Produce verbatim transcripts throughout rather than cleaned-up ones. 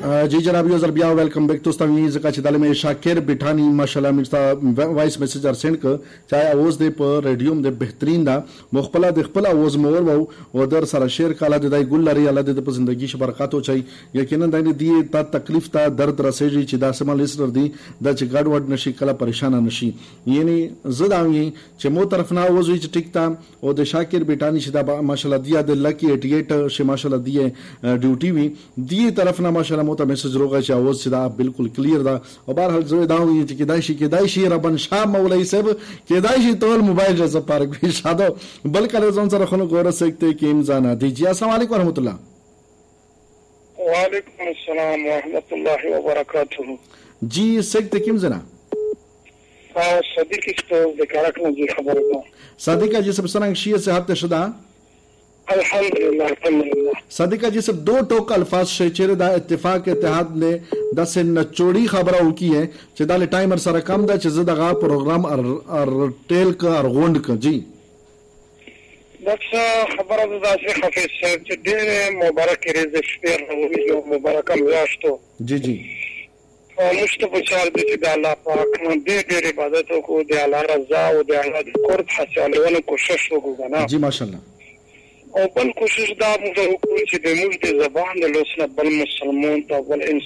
जी जनाब यो बया welcome back दोस्तों ये जका चदाले में शाकिर बिठानी माशाल्लाह मिस्ता वॉइस मैसेज आर सेंड कर चाहे आवाज दे पर रेडियो में बेहतरीन दा मुखबला दे खपला आवाज मोर वो और दर सारा शेर काला दे दाई गुल लरी अल्लाह दे पे जिंदगी श बरकत हो चाहिए यकीनन दाई दी ता तकलीफ ता दर्द रसेजी च दा समाल इसर दी दा च गाड वड नशी कला परेशान नशी यानी जदावी च मो तरफ ना आवाज च टिकता और दे शाकिर बिठानी श दा माशाल्लाह दिया दे लकी अठासी श माशाल्लाह दिए ड्यूटी भी दिए तरफ ना माशाल्लाह मोता मैसेज रोगा च आवाज च दा बिल्कुल क्लियर दा और बार हल जो दाऊ ये कि दाइशी के दाइशी रबन शाह मौलाई सब के दाइशी तोल मोबाइल जैसा पार्क भी शादो बल करे जोन सर खनो गोर सकते कि इमजाना दीजिए। अस्सलाम वालेकुम रहमतुल्लाह। वालेकुम अस्सलाम व रहमतुल्लाहि व बरकातहू। जी सकते कि इमजाना हां सदीक इस्तो बेकारक मुझे खबर दो सदीका जी सब सनंग शीय से हाथ शुदा अल्हम्दुलिल्लाह अल्हम्दुलिल्लाह सदीका जी सब दो टोक अल्फाज से चेरे दा इत्तेफाक इत्तेहाद ने दस नचोड़ी खबर उकी है चदाले टाइमर सारा कम दा चजदा प्रोग्राम और और टेल का और गोंड का जी बस खबर दा से खफीस से डेरे मुबारक रेज स्पेयर होगी जो मुबारक मियाश्तो जी जी और मुस्तफाचार दे अल्लाह पाक ने दे दे इबादतों को दे अल्लाह रजा और दे अल्लाह कुर्ब हासिल होने कोशिश होगा ना जी माशाल्लाह और बल कोशिश दा मुझे हुकुम च दे मुझे ज़बान दे लोसना बल मुसलमान ता बल इंस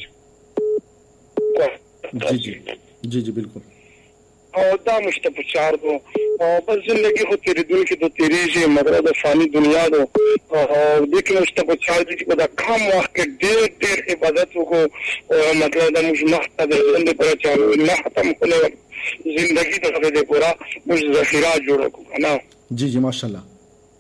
जी जी जी जी बिल्कुल और दा मुस्तफाचार दो और बस जिंदगी हो तेरी दुनिया की तो तेरी जी मगर द फानी दुनिया दो और देखिए मुस्तफाचार दी को दा काम वक्त के देर देर इबादतों को मतलब दा मुझे नहता दे जिंदगी पर चालू नहता मुकले जिंदगी तो दे पूरा मुझे ज़खीरा जोड़ा को ना जी जी माशाल्लाह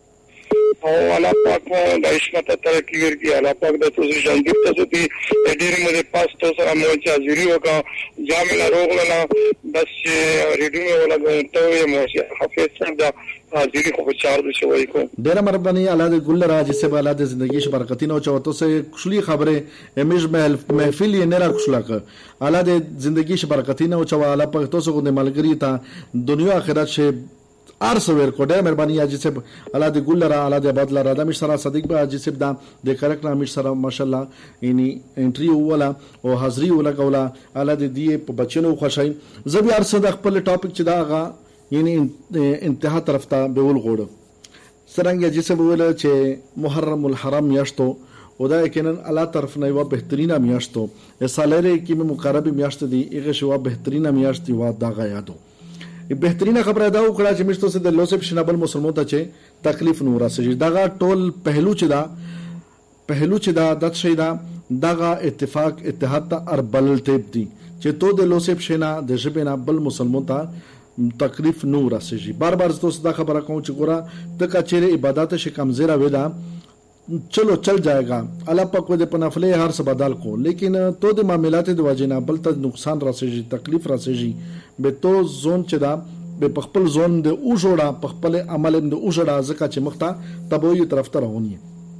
और अल्लाह पाक दा इस्मत तरक्की करके अल्लाह पाक दा तुझे जंगित तसुती एडीर मेरे पास तो सारा मोचा जीरो का जामिना रोगना बस रेडियो में वाला तो ये मोचा हाफिज साहब दा हाजिरी को विचार दे शोई को डेरा मरबनी अल्लाह दे गुल राज से अल्लाह दे जिंदगी श बरकती नो चाहो तो से खुशली खबरें एमिज महफिल ये नेरा खुशला का अल्लाह दे जिंदगी श बरकती नो चाहो अल्लाह पाक तो से को ने मलगरी था दुनिया आखिरत से आर सवेर को डे मेहरबानी आज से अल्लाह दे गुल रा अल्लाह दे बदला रा मिश सरा सदीक बा आज से दा दे करक ना मिश सरा माशाल्लाह इनी एंट्री वाला और हाजिरी वाला कौला अल्लाह दे दिए बच्चों खुशाई जब यार सद खपल टॉपिक चदा गा यानी इंतहा तरफ ता बेउल गोड़ सरंग आज से बोले छे मुहर्रमुल हरम याश्तो ओदा यकीनन अल्लाह तरफ ने वा बेहतरीना मियाश्तो ए सालेरे की में मुकरबी मियाश्त दी एगे शवा बेहतरीना मियाश्त वा दागा यादो बेहतरीन खबर अदा उकड़ा चिमिस्तो से दलो से शनाबल मुसलमों तचे तकलीफ नूरा से दागा टोल पहलू चिदा पहलू चिदा दत शैदा दागा इत्तेफाक इत्तेहाद ता और बल तेब दी चे तो दलो से शना देशबेना बल मुसलमों ता तकलीफ नूरा से जी बार बार तो सदा खबर कहूं चिगोरा तक चेरे इबादत से कमजेरा वेदा चलो चल जाएगा अल्लाह पाक दे पनाफले हर सबदाल को लेकिन तो दे मामलात दे वजना बल तक नुकसान रासेजी तकलीफ रासेजी बे तो जोन चदा बे पखपल जोन दे उजोड़ा पखपल अमल दे उजोड़ा जका च मखता तब ये तरफ तर होनी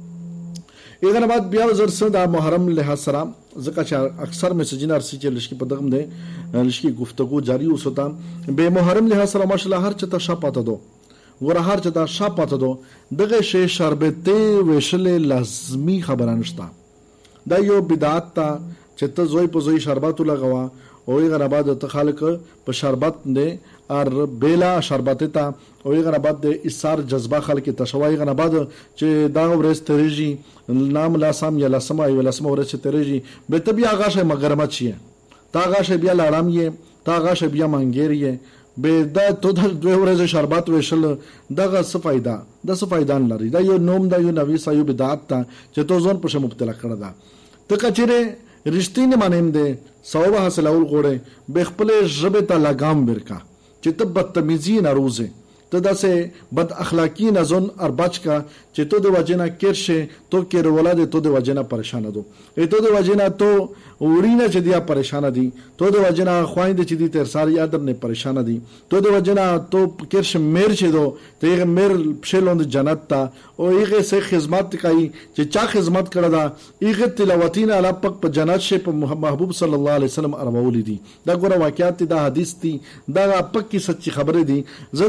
इधर बाद बिया वजर सदा मुहर्रम लिहाज सरा जका च अक्सर मैसेजिन अरसी च लिशकी पदगम दे लिशकी गुफ्तगू जारी उसता बे मुहर्रम लिहाज सरा माशाल्लाह हर चता शापाता दो ورهار چې دا شا پاتې دو دغه شی شربته وشلې لازمی خبره نشته دا یو بدعت تا چې ته زوی په زوی شربت لګوا او یې غرباد ته خالق په شربت نه ار بیلا شربت تا او یې غرباد د اسار جذبه خلک ته شوای غرباد چې دا ورس ترجی نام لا سم یا لا سم ای ولا سم ورس ترجی به ته بیا غاشه مگرمت شي تا غاشه بیا لارام یې تا غاشه بیا منګری به دا تو د دوه ورځې شربت وشل دغه څه فائدہ د څه فائدہ نه لري دا یو نوم دا یو نوې سایو بدعت ته چې تو ځون په مبتلا کړه دا ته کچره رښتینه مانیم دې ثواب حاصلول غوړې به خپل ژبه ته لګام ورکا چې ته بدتمیزی نه روزه ته داسې بد اخلاقی نه ځون ار بچ کا چې تو د وجنه کرشه تو کې ولادت تو د وجنه پریشان دو ای تو د وجنه تو ورینه چې دیا پریشان دي تو د وجنه خوایند چې دي تر ساری ادب نه پریشان دي تو د وجنه تو کرش میر چې دو ته میر پښلوند جنت تا او یغه سه خدمت کوي چې چا خدمت کړه دا یغه تلاوتین علی پک په جنت شه په محبوب صلی الله علیه وسلم ارمول دي دا ګوره واقعیت دا حدیث دي دا پک کی سچی خبره دي زداوی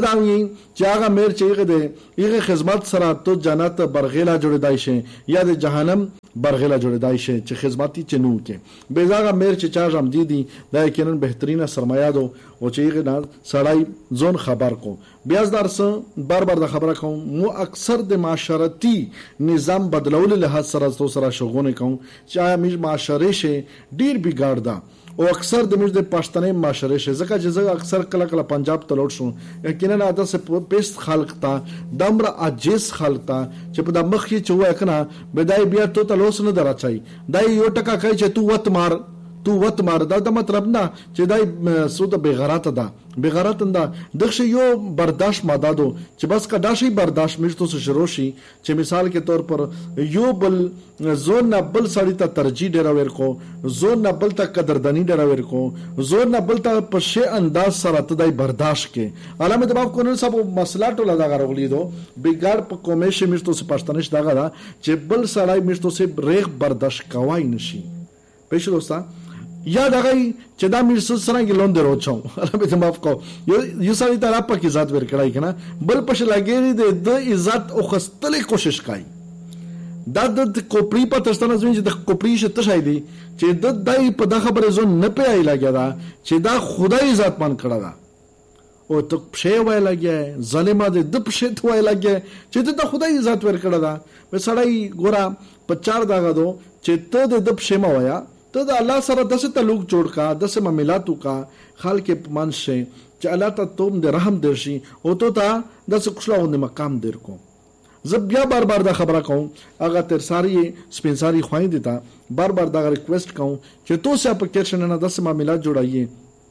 چې هغه میر چې هغه د هغه خدمت سره تو جنت برغیلا جوړدای شي یا د جهنم برغیلا جوړدای شي چې خدمتي چنو کې به هغه میر چې چا جام دي دي دا یقینا بهترینه سرمایه دو او چې هغه نه سړی ځون خبر کو بیا درس بار بار د خبره کوم مو اکثر د معاشرتي نظام بدلول له سره تو سره شغونه کوم چې موږ معاشره شي ډیر بګاړ دا او اکثر د موږ د پښتني معاشره شي ځکه چې زه اکثر کله کله پنجاب ته لوټ شم یقینا اته سه پست خلق تا دمر عجز خلق تا چې په د مخ کې چوه کنه بدای بیا ته تلوس نه دراچای دای یو ټکا کوي چې تو وت مار تو وت مار دا د مطلب نه چې دای سود بغیرت ده بغیرت ده دغه یو برداشت ماده دو چې بس کا داشي برداشت مشتو سره شروع شي چې مثال کے طور پر یو بل زون نه بل سړی ته ترجیح ډیر ور کو زون نه بل ته قدردانی ډیر ور کو زون نه بل ته په شی انداز سره ته دای برداشت کې علامه د باب کو نه سب مسله ټوله دا غوړلی دو بګار په کومه شي مشتو سره پښتنش دا غدا چې بل سړی مشتو سره ریغ برداشت کوای نشي پېښ دوستا یا دغه چې دا مې سره کې لون درو چاو الله به معاف کو یو یو سړی ته را پکې ذات ور کړای کنه بل پښه لګېری د عزت او خستلې کوشش کوي دا د کوپری په ترستانه ځوین چې د کوپری شته شای دی چې د دای په د خبره زون نه پیای لګیا دا چې دا خدای ذات مان کړه دا او ته پښه وای لګیا ظالما د د پښه ته وای لګیا چې ته خدای ذات ور کړه دا په سړی ګورا په چار داغه دو چې ته د پښه ما وایا ته د الله سره داسې تعلق جوړ کا داسې معاملات وکا خلک په من شي چې الله ته توم د رحم درشي او ته ته داسې خوشاله مقام در کو زه بیا بار بار دا خبره کوم هغه تر ساری سپینساری خوایند تا بار بار دا ریکوست کوم چې تو سه اپلیکیشن نه داسې معاملات جوړایي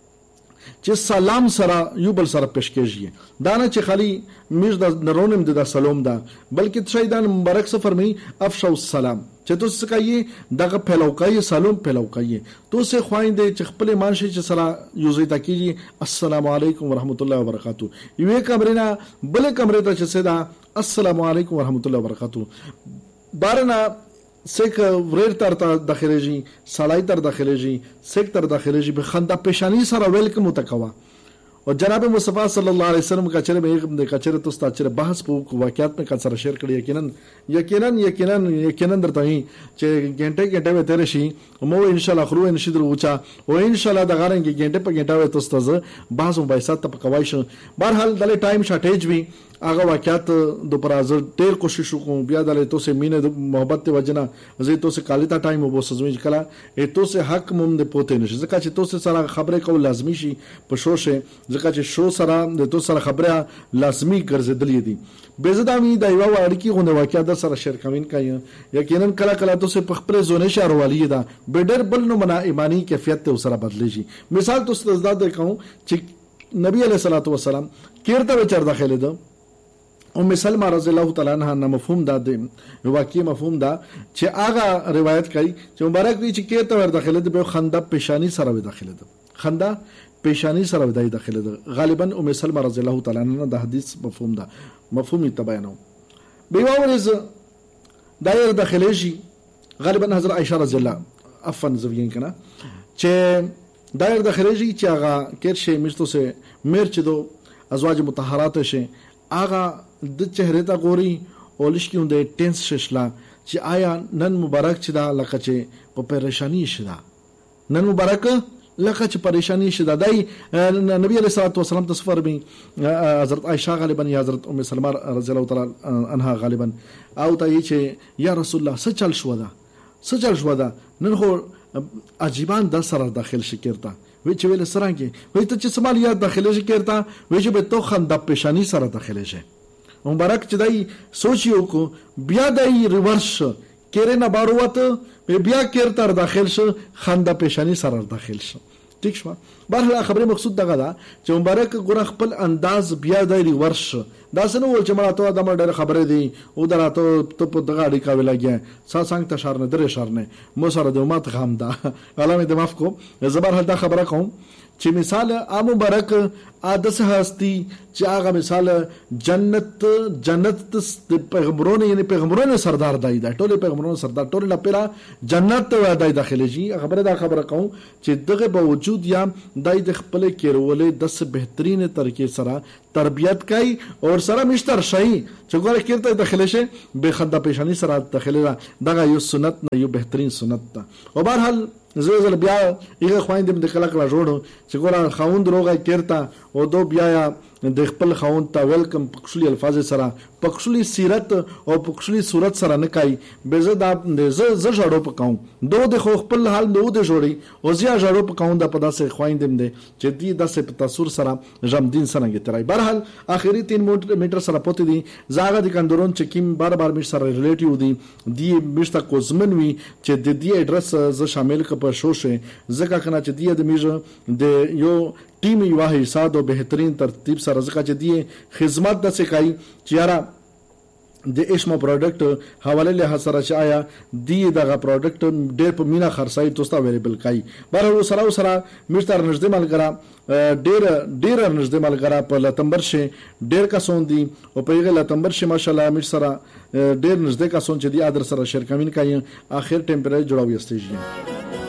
چې سلام سره یو بل سره پیش کیږي دا نه چې خالی میز د نرونم د سلام دا بلکې شیدان مبارک سفر می افشو السلام چې تو څه کوي دغه پهلوکای سلام پهلوکای تو سه خوایند چې خپل مانشي چې سره یوزي تا کیږي السلام علیکم ورحمت الله وبرکاتو یو کمرنا بل کمره ته چې سدا السلام علیکم ورحمت الله وبرکاتو بارنا سیک وریر تر داخليږي سړی تر داخليږي سیک تر داخليږي به خندا پېشانی سره ویلکم متکوا او جناب مصطفی صلی الله علیه وسلم کا چره به د کچره تو ست چره بحث په واقعیت میں کا سره شیر کړی یقینا یقینا یقینا یقینا درته چې ګنټه ګنټه به تیر شي مو ان شاء الله خرو ان شي دروچا او ان شاء الله د غارنګ ګنټه په ګنټه وې تو ست بحث مباحثات ته پکوای شو بهرحال د ټایم شارټیج وی هغه واقعیت د پرازر ډیر کوشش وکوم بیا د تو سه مینه د محبت ته وجنه زه تو سه کالیتا ټایم وبو سزوي کلا ا تو سه حق مم د پوتې نشي ځکه چې تو سه سره خبره کول لازمی شي په شو شه ځکه چې شو سره د تو سره خبره لازمی ګرځېدلې دي بيزدامي د یو اړیکی غو د واقعیت سره شیر کمین کوي یقینا کلا کلا تو سه په خپل زونه شهروالي ده بډر بل نو منا ایمانی کیفیت ته سره بدلېږي مثال تو ست زده کوم چې نبی علیہ الصلوۃ والسلام کیرته وچر داخله ده ام سلمہ رضی الله تعالی عنها مفهوم دا دی واقعي مفهوم دا چې هغه روایت کوي چې مبارک دی چې کېته ور داخله دی په خندا پېشانی سره ور داخله دی خندا پېشانی سره ور داخله دی غالبا ام سلمہ رضی الله تعالی عنها د حدیث مفهوم دا مفهوم تبینو به ورز دایر داخله شي غالبا حضرت عائشہ رضی الله عفوا زوین کنه چې دایر داخله شي چې هغه کېرشه مشتو سه مرچ دو ازواج مطهرات شي هغه د چهره ته ګوري او لشکې د ټینس ششلا چې آیا نن مبارک چې دا لکه چې په پریشانی شدا نن مبارک لکه چې پریشانی شدا دای نبی علیہ الصلوۃ والسلام تصفر بي حضرت عائشہ غالبا یا حضرت ام سلمہ رضی الله تعالی عنها غالبا او ته چې یا رسول الله څه چل شو دا څه چل شو دا نن خو عجیبان د سره داخل شکرتا وی چې ویل سره کې وی ته چې سمال یاد داخله شکرتا وی چې به تو خندا پېشانی سره داخله شه مبارک چې دای سوچیو کو بیا دای ریورس کېره نه باروت بیا کېر تر داخل شو خندا پېشانی سره داخل شو ٹھیک شو بهر خبره مقصود دغه دا چې مبارک ګور خپل انداز بیا دای ریورس دا څنګه و چې مړه ته د مړ خبره دی او دراته ته په دغه اړیکا ویلاږي سا څنګه ته شارنه درې شارنه مو سره د مات غام دا علامه د معاف کو زبر هل دا خبره کوم چې مثال ا مبارک عادت هستی چې هغه مثال جنت جنت د پیغمبرونو یعنی پیغمبرونو سردار دای دا ټول پیغمبرونو سردار ټول لپاره جنت ته دای داخله شي خبره دا خبره کوم چې دغه باوجود یا دای د خپل کېرولې د بهترین طریقې سره تربیت کوي او سره مشتر شي چې ګوره کېرته داخله شي به خنده پیشانی سره داخله دغه یو سنت نه یو بهترین سنت ده. او بهرحال زه زل بیا یغه خويندم د کله کله جوړو چې ګوره خوند روغه کېرته او دو بیا د خپل خوند ته ویلکم پکشلی الفاظ سره پکشلی سیرت او پکشلی صورت سره نه کوي به زه دا زه زه جوړو پکاو دو د خو خپل حال نو د جوړي او زیا جوړو پکاو د په داسې خويندم دي چې دی داسې په تاسو سره جام دین سره کې ترای. بهرحال اخري تین میټر سره پوت دي زاغه د کندرون چې کیم بار بار مش سره ریلیټیو دي دی مشته کوزمن وی چې د دې اډرس ز شامل ک په شوشه زکه کنه چې دی د میژه د یو ټیم یو حصہ د بهترین ترتیب سره زکه چې دی خدمت د سکای چې یاره د اشمو پروډکټ حواله له سره چې آیا دی دغه پروډکټ ډېر په مینا خرڅای توستا اویلیبل کای. بهر سره سره مشتر نږدې ملګرا ډېر ډېر نږدې ملګرا په لتمبر شه ډېر کسون دي او په یغه لتمبر شه ماشاءالله مش سره ډېر نږدې کسون چې دی ادر سره شیر کمین کای اخر ټمپریچر جوړاوي استیږي.